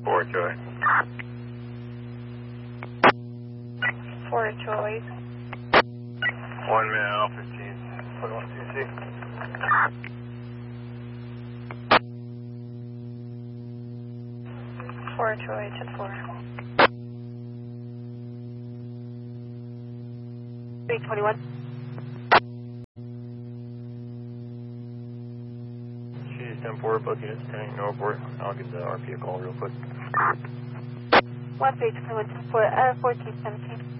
4 Joy. 4 Joy. 1 minute L 15. 21 CC. 4 Joy, 10-4. 321. She's 10-4, booking it, turning northport. I'll give the RP a call real quick. 1 321, 10-4, 1417.